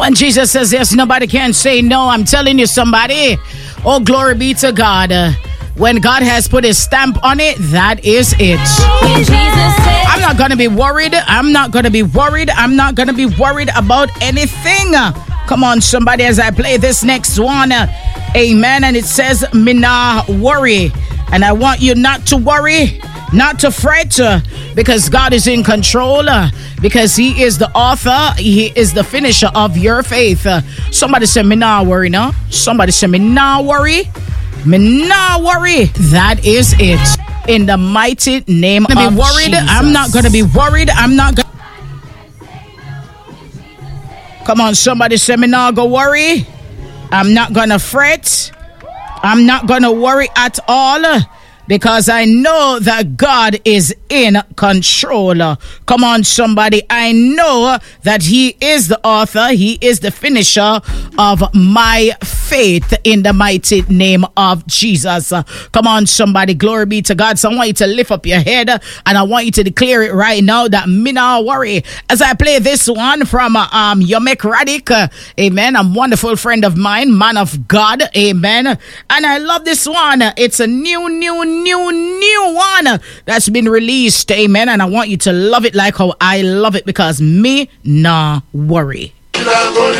When Jesus says yes, nobody can say no. I'm telling you, somebody. Oh, glory be to God. When God has put his stamp on it, that is it. I'm not going to be worried. I'm not going to be worried. I'm not going to be worried about anything. Come on, somebody, as I play this next one. Amen. And it says, me nah worry. And I want you not to worry, not to fret, because God is in control, because he is the author, he is the finisher of your faith. Somebody say, me nah worry, no? Somebody say, me nah worry. Me nah worry. That is it. In the mighty name of worried. Jesus. I'm not going to be worried. I'm not going. Come on, somebody say, me nah go worry. I'm not going to fret. I'm not going to worry at all, because I know that God is in control. Come on, somebody. I know that he is the author. He is the finisher of my faith, in the mighty name of Jesus. Come on, somebody. Glory be to God. So I want you to lift up your head, and I want you to declare it right now that me not worry. As I play this one from Yomek Radic. Amen. A wonderful friend of mine, man of God. Amen. And I love this one. It's a new one that's been released. Amen. And I want you to love it like how I love it, because me nah worry.